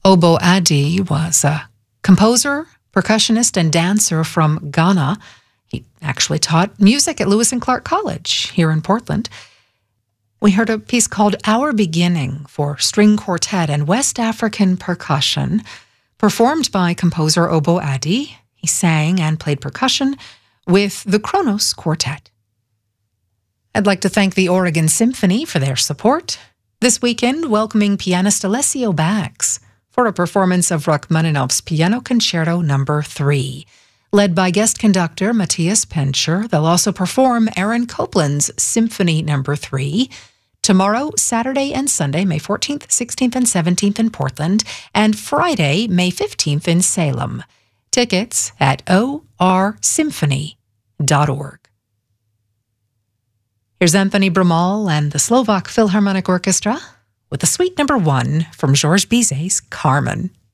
Obo Adi was a composer, percussionist, and dancer from Ghana. He actually taught music at Lewis and Clark College here in Portland. We heard a piece called Our Beginning for string quartet and West African percussion, performed by composer Obo Adi. He sang and played percussion with the Kronos Quartet. I'd like to thank the Oregon Symphony for their support. This weekend, welcoming pianist Alessio Bax for a performance of Rachmaninoff's Piano Concerto No. 3. Led by guest conductor Matthias Pencher, they'll also perform Aaron Copland's Symphony No. 3 tomorrow, Saturday and Sunday, May 14th, 16th, and 17th in Portland, and Friday, May 15th in Salem. Tickets at orsymphony.org. Here's Anthony Brumal and the Slovak Philharmonic Orchestra with the Suite No. 1 from Georges Bizet's Carmen.